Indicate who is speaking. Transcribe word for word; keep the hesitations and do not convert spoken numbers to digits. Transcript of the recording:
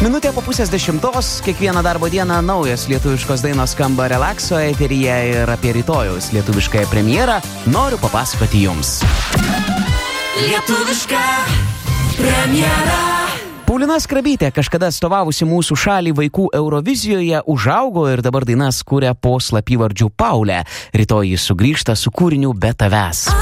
Speaker 1: Minutė po pusės dešimtos, kiekvieną darbo dieną naujas lietuviškos dainos skamba Relaxo eteryje ir apie rytojaus lietuviškąją premjerą noriu papasakoti jums.
Speaker 2: Lietuviška premjera.
Speaker 1: Paulina Skrabytė, kažkada atstovavusi mūsų šalį vaikų Eurovizijoje, užaugo ir dabar dainas kuria po slapyvardžiu Paulė. Rytoj jis sugrįžta su kūriniu Be tavęs.